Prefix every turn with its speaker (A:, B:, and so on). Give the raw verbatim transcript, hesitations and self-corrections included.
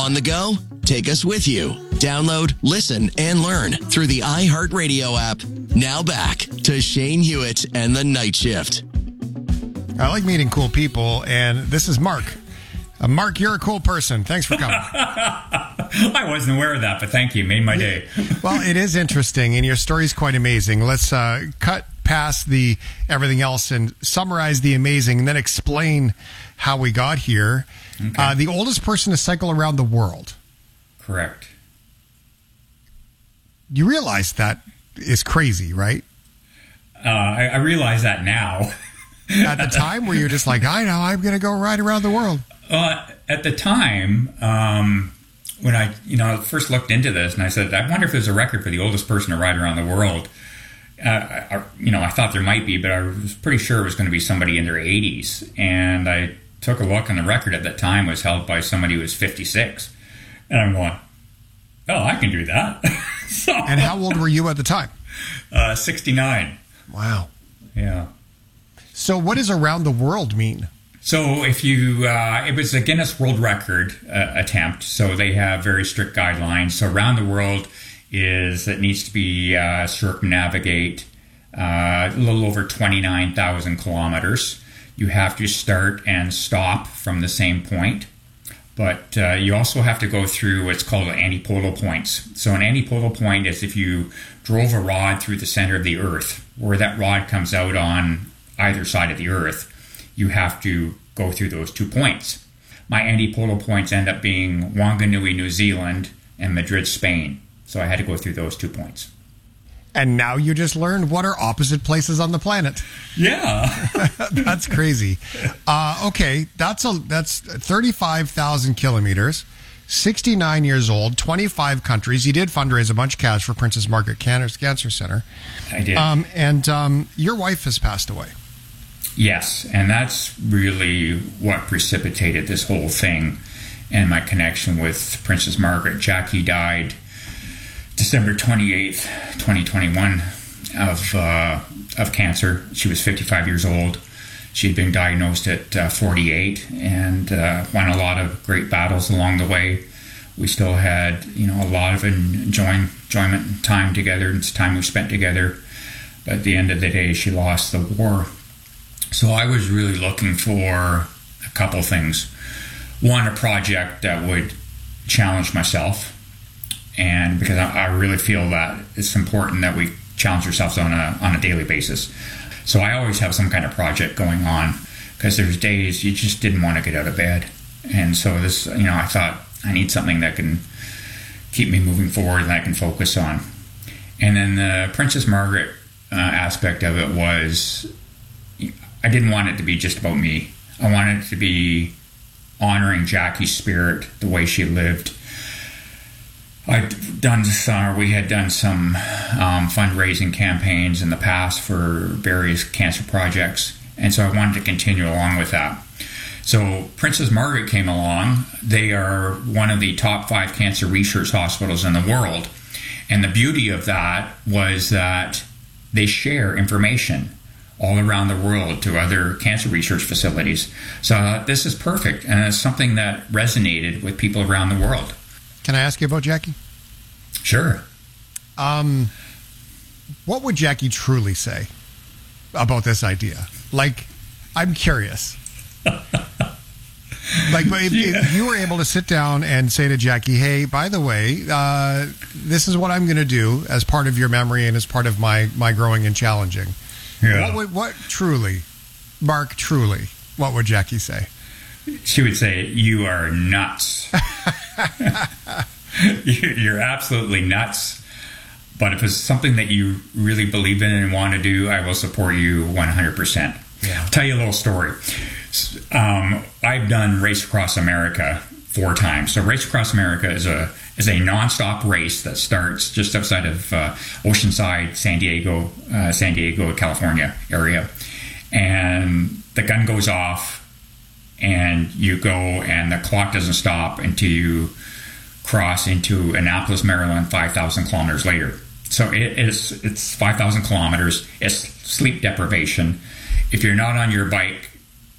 A: On the go? Take us with you. Download, listen, and learn through the iHeartRadio app. Now back to Shane Hewitt and the Night Shift.
B: I like meeting cool people, and this is Mark. Uh, Mark, you're a cool person. Thanks for coming.
C: I wasn't aware of that, but thank you. Made my day.
B: Well, it is interesting, and your story's quite amazing. Let's uh, cut past the everything else and summarize the amazing, and then explain how we got here. Okay. Uh, the oldest person to cycle around the world.
C: Correct.
B: You realize that is crazy, right?
C: Uh, I, I realize that now.
B: At the time, where you're just like, I know, I'm going to go ride around the world.
C: Uh, at the time, um, when I, you know, first looked into this, and I said, I wonder if there's a record for the oldest person to ride around the world. Uh, I, you know, I thought there might be, but I was pretty sure it was going to be somebody in their eighties. And I took a look, and the record at that time was held by somebody who was fifty-six. And I'm going, oh, I can do that. So,
B: and how old were you at the time?
C: Uh, sixty-nine.
B: Wow.
C: Yeah.
B: So what does around the world mean?
C: So if you, uh, it was a Guinness World Record uh, attempt. So they have very strict guidelines. So around the world is, it needs to be uh, circumnavigate uh, a little over twenty-nine thousand kilometers. You have to start and stop from the same point. But uh, you also have to go through what's called antipodal points. So an antipodal point is if you drove a rod through the center of the Earth, where that rod comes out on either side of the Earth, you have to go through those two points. My antipodal points end up being Wanganui, New Zealand, and Madrid, Spain. So I had to go through those two points.
B: And now you just learned what are opposite places on the planet.
C: Yeah.
B: That's crazy. Uh, okay, that's a that's thirty-five thousand kilometers, sixty-nine years old, twenty-five countries. You did fundraise a bunch of cash for Princess Margaret Cancer Center.
C: I did.
B: Um, and um, your wife has passed away.
C: Yes, and that's really what precipitated this whole thing and my connection with Princess Margaret. Jackie died December twenty-eighth, twenty twenty-one of uh, of cancer. She was fifty-five years old. She had been diagnosed at uh, forty-eight and uh, won a lot of great battles along the way. We still had, you know, a lot of enjoy- enjoyment and time together. It's time we spent together. But at the end of the day, she lost the war. So I was really looking for a couple things. One, a project that would challenge myself. And because I, I really feel that it's important that we challenge ourselves on a on a daily basis. So I always have some kind of project going on because there's days you just didn't want to get out of bed. And so this, you know, I thought I need something that can keep me moving forward and that I can focus on. And then the Princess Margaret uh, aspect of it was, I didn't want it to be just about me. I wanted it to be honoring Jackie's spirit, the way she lived. I'd done some, we had done some um, fundraising campaigns in the past for various cancer projects, and so I wanted to continue along with that. So Princess Margaret came along. They are one of the top five cancer research hospitals in the world, and the beauty of that was that they share information all around the world to other cancer research facilities. So uh, this is perfect, and it's something that resonated with people around the world.
B: Can I ask you about Jackie?
C: Sure.
B: Um, what would Jackie truly say about this idea? Like, I'm curious. Like, if,
C: yeah.
B: if you were able to sit down and say to Jackie, hey, by the way, uh, this is what I'm going to do as part of your memory and as part of my, my growing and challenging.
C: Yeah.
B: What, would, what truly, Mark, truly, what would Jackie say?
C: She would say, you are nuts. You're absolutely nuts. But if it's something that you really believe in and want to do, I will support you one hundred percent.
B: Yeah.
C: I'll tell you a little story. Um, I've done Race Across America four times. So Race Across America is a is a nonstop race that starts just outside of uh, Oceanside, San Diego, uh, San Diego, California area. And the gun goes off, and you go, and the clock doesn't stop until you cross into Annapolis, Maryland, five thousand kilometers later. So it is, it's five thousand kilometers. It's sleep deprivation. If you're not on your bike